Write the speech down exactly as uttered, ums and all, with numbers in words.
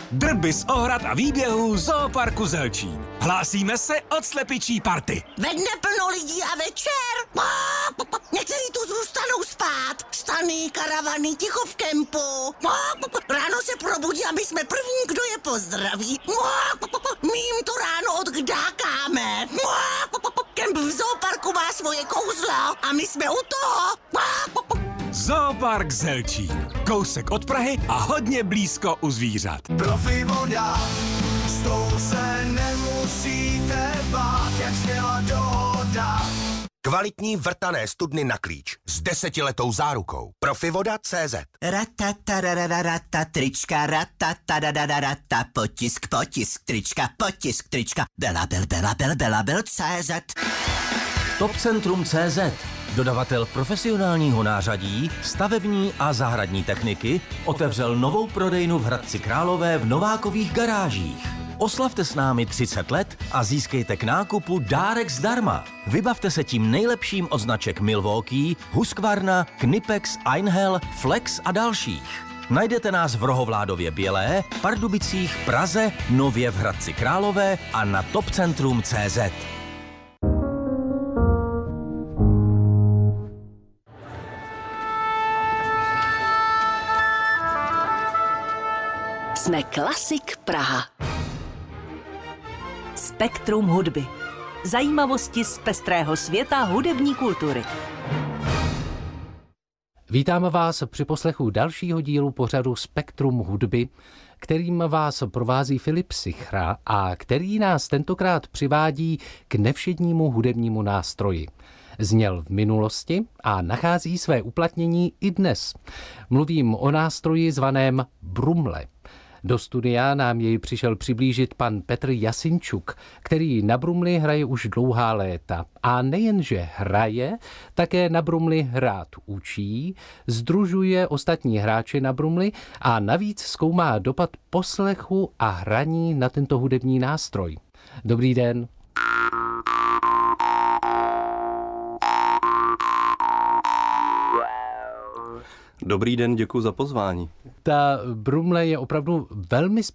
Drby z ohrad a výběhů Zooparku Zelčín. Hlásíme se od slepičí party. Ve dne plno lidí a večer. Někteří tu zůstanou spát. Stany, karavany, ticho v kempu. Ráno se probudí a my jsme první, kdo je pozdraví. My jim to ráno odkdákáme. Kemp v Zooparku má svoje kouzlo a my jsme u toho. Zoopark Zelčín. Kousek od Prahy a hodně blízko u zvířat. Profi voda, s tou se nemusíte bát, jak zněla dohoda. Kvalitní vrtané studny na klíč s desetiletou zárukou. Profivoda tečka cé zet. Ratatarararata, trička, ratatarararata, potisk, potisk, trička, potisk, trička, bela, bel, bela, bel, bela, bel, cé zet. Topcentrum tečka cé zet, dodavatel profesionálního nářadí, stavební a zahradní techniky, otevřel novou prodejnu v Hradci Králové v Novákových garážích. Oslavte s námi třicet let a získejte k nákupu dárek zdarma. Vybavte se tím nejlepším od značek Milwaukee, Husqvarna, Knipex, Einhell, Flex a dalších. Najdete nás v Rohovládově Bělé, Pardubicích, Praze, nově v Hradci Králové a na topcentrum tečka cé zet. Jsme Klasik Praha. Spektrum hudby. Zajímavosti z pestrého světa hudební kultury. Vítáme vás při poslechu dalšího dílu pořadu Spektrum hudby, kterým vás provází Filip Sichra a který nás tentokrát přivádí k nevšednímu hudebnímu nástroji. Zněl v minulosti a nachází své uplatnění i dnes. Mluvím o nástroji zvaném brumle. Do studia nám jej přišel přiblížit pan Petr Jasinčuk, který na brumli hraje už dlouhá léta. A nejenže hraje, také na brumli hrát učí, sdružuje ostatní hráče na brumli a navíc zkoumá dopad poslechu a hraní na tento hudební nástroj. Dobrý den. Dobrý den, děkuji za pozvání. Ta brumle je opravdu velmi